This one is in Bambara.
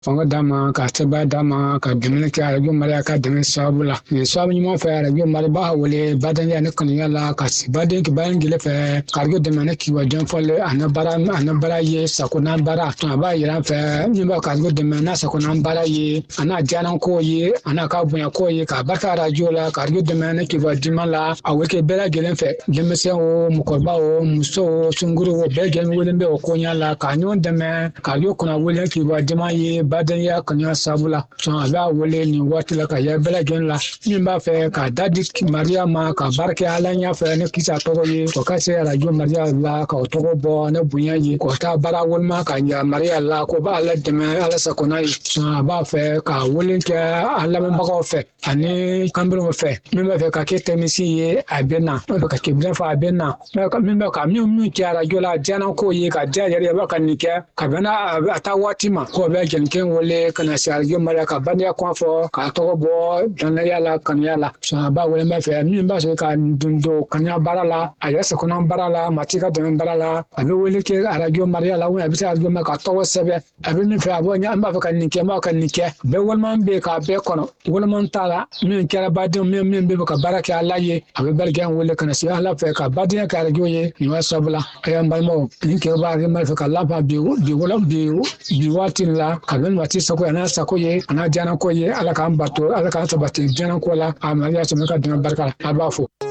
fanga dama ka taba dama ka dɛmɛ kɛ arajo Maria ka dɛmɛ sababu la ni sababu ɲuman fɛ arajo Maria b'a wele baden ya ne kɔniya la ka si baden ki baden gele fɛ ka arajo dɛmɛ ne kiwa jɔn fɔle ana bara ye sakona bara a b'a yira fɛ min b'a ka arajo dɛmɛ na sakona bara ye ana jana ko ye ana ka bonya ko ye ka barika arajo la ka arajo dɛmɛ ne kiwa dima la a weke bɛɛ lajɛlen fɛ denmisɛn o mɔgɔkɔrɔba o muso o sunguru o bɛɛ lajɛlen wele bɛ o koɲa la ka ɲɔgɔn dɛmɛ ka arajo kɔnɔ wele kiwa dima ye baden ya kɔniya sababu la a b'a wele nin waati la ka yɛ bɛɛ lajɛlen la min b'a fɛ ka dadi Maria ma ka barika ala ɲa fɛ ne kisa tɔgɔ ye o ka se arajo Maria la ka o tɔgɔ bɔ ne bonya ye k'o ta baara woloma ka ɲa Maria la ko b'a ala dɛmɛ ala sakona ye a b'a fɛ ka wele kɛ a lamɛnbagaw fɛ ani kanbɛnw fɛ min b'a fɛ ka kɛ tɛmisi ye a bɛ na min b'a fɛ ka kɛbilen fɔ a bɛ na min b'a ka min kɛ arajo la diɲɛna ko ye ka diya yɛrɛ b'a ka nin kɛ ka bɛn a taa waati ma k'o bɛ jɛnɛkɛ wele ka na se arajo Maria ka bandiya kɔn fɔ k'a tɔgɔ bɔ dɔnnaya la kanuya la a b'a wele b'a fɛ min b'a fɛ ka don kanuya baara la a yɛrɛ sakona baara la mati ka dɛmɛ baara la a bɛ wele kɛ arajo Maria la a bɛ se arajo Maria ka tɔgɔ sɛbɛn a bɛ min fɛ a b'o ɲɛ an b'a fɛ ka nin kɛ n b'a ka nin kɛ bɛɛ walima bɛ k'a bɛɛ kɔnɔ walima t'a la min kɛra baden min bɛ ka baara kɛ ala ye a bɛ barika wele ka na se ala fɛ ka badenya kɛ arajo ye nin waa sababu la a y'an balimaw nin kɛ b'a fɛ ka laban bi waati la ka bɛn waati sago n'a sago ye a n'a diɲɛna ko ye ala k'an bato ala k'an sabati diɲɛna ko la a Maria sɛmɛ ka dɛmɛ barika la a b'a fɔ